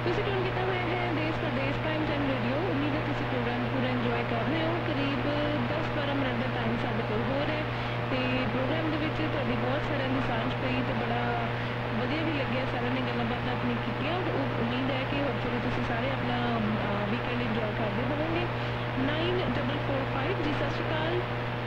ਤੁਸੀਂ ਟਿਊਨ ਕੀਤਾ ਹੋਇਆ ਹੈ ਦੇਸ਼ ਪ੍ਰਦੇਸ਼ ਪ੍ਰਾਈਮ ਟਾਈਮ ਰੇਡੀਓ। ਉਮੀਦ ਹੈ ਤੁਸੀਂ ਪ੍ਰੋਗਰਾਮ ਪੂਰਾ ਇੰਜੋਏ ਕਰ ਰਹੇ ਹੋ। ਕਰੀਬ 10-12 ਮਿੰਟ ਦਾ ਟਾਈਮ ਸਾਡੇ ਕੋਲ ਹੋ ਰਿਹਾ ਅਤੇ ਪ੍ਰੋਗਰਾਮ ਦੇ ਵਿੱਚ ਤੁਹਾਡੀ ਬਹੁਤ ਸਾਰਿਆਂ ਦੀ ਸਾਂਝ ਪਈ ਅਤੇ ਬੜਾ ਵਧੀਆ ਵੀ ਲੱਗਿਆ। ਸਾਰਿਆਂ ਨੇ ਗੱਲਾਂ ਬਾਤਾਂ ਆਪਣੀ ਕੀਤੀਆਂ। ਉਮੀਦ ਹੈ ਕਿ ਹੋਪਫੁਲੀ ਤੁਸੀਂ ਸਾਰੇ ਆਪਣਾ ਵੀਕਐਂਡ ਇੰਜੋਏ ਕਰਦੇ ਹੋਵੋਗੇ। 9445 ਜੀ ਸਤਿ ਸ਼੍ਰੀ ਅਕਾਲ।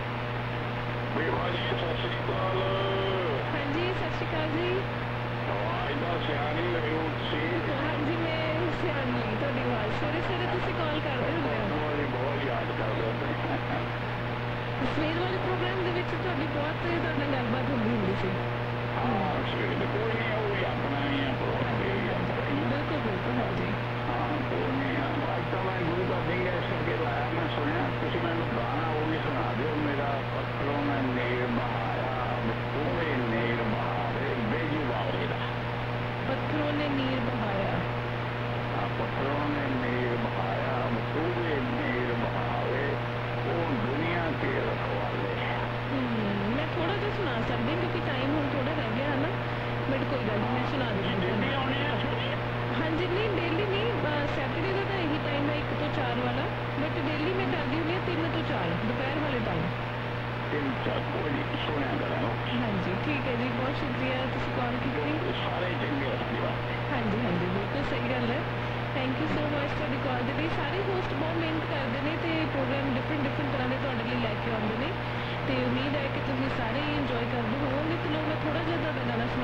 ਜੀ ਸਤਿ ਸ਼੍ਰੀ ਅਕਾਲ। ਹਾਂਜੀ ਸਤਿ ਸ਼੍ਰੀ ਅਕਾਲ ਜੀ। ਇੰਨਾ ਸਿਆਣੀ ਲੱਗੀ ਤੁਸੀਂ। ਹਾਂਜੀ ਮੈਂ ਸਿਆਣੀ ਲਈ ਤੁਹਾਡੀ ਆਵਾਜ਼। ਸਵੇਰੇ ਸਵੇਰੇ ਤੁਸੀਂ ਕਾਲ ਕਰਦੇ ਹੁੰਦੇ ਹੋ। ਬਹੁਤ ਯਾਦ ਕਰਦੇ ਹੁੰਦੇ। ਸਵੇਰ ਵਾਲੇ ਪ੍ਰੋਗਰਾਮ ਦੇ ਵਿੱਚ ਤੁਹਾਡੀ ਬਹੁਤ ਤੁਹਾਡੇ ਨਾਲ ਗੱਲਬਾਤ ਹੁੰਦੀ ਸੀ। ਹਾਂ ਸਵੇਰੇ ਤੇ ਕੋਈ ਨਹੀਂ, ਉਹ ਵੀ ਆਪਣਾ ਹੀ ਆ ਬਿਲਕੁਲ ਬਿਲਕੁਲ ਹਾਂਜੀ। ਹਾਂ ਕੋਈ ਨਹੀਂ। ਅੱਜ ਤਾਂ ਮੈਂ ਗੁਰੂ ਦਾ ਸਿੰਘ ਇਸ ਕਰਕੇ ਲਾਇਆ। ਮੈਂ ਸੁਣਿਆ ਤੁਸੀਂ ਮੈਨੂੰ ਗਾਣਾ ਉਹ ਵੀ ਸੁਣਾ ਦਿਓ। ਮੇਰਾ ਪੱਥਰੋਂ ਮੈਂ ਨੀਰ ਬਹਾਇਆ ਪੂਰੇ ਨੀਰ ਬਹਾਵੇ ਬੇਜੂ ਬਾਵਲੇ ਦਾ। ਪੱਥਰੋਂ ਨੇ ਨੀਰ ਬਹਾਇਆ। पत्थरों ने नीर बहाया पूरे नीर बहावे वो दुनिया के रखवाले। मैं थोड़ा जिहा सुना सकती क्योंकि टाइम हुण थोड़ा रह गया है ना, बट कोई गल नहीं मैं सुना दूँगी। हाँ जी नहीं डेली नहीं, सैटरडे का तो यही टाइम है 1 ਤੋਂ 4 वाला, बट डेली मैं करती हुई 3 ਤੋਂ 4 दोपहर वाले टाइम। 3-4 कोई नहीं सुनिया करें। हाँ जी ठीक है जी, बहुत शुक्रिया तुसीं कॉल की। सारे चंगे रखने वास्ते। हाँ जी बिल्कुल सही गल है। थैंक यू सो मच ਤੁਹਾਡੀ ਕਾਲ ਦੇ ਲਈ। ਸਾਰੇ ਹੋਸਟ ਬਹੁਤ ਮਿਹਨਤ ਕਰਦੇ ਨੇ ਅਤੇ ਪ੍ਰੋਗਰਾਮ ਡਿਫਰੈਂਟ ਤਰ੍ਹਾਂ ਦੇ ਤੁਹਾਡੇ ਲਈ ਲੈ ਕੇ ਆਉਂਦੇ ਨੇ ਅਤੇ ਉਮੀਦ ਹੈ ਕਿ ਤੁਸੀਂ ਸਾਰੇ ਹੀ ਇੰਜੋਏ ਕਰਦੇ ਹੋਵੋਗੇ। ਚਲੋ ਮੈਂ ਥੋੜ੍ਹਾ ਜਿਹਾ ਤੁਹਾਡਾ ਗਾਣਾ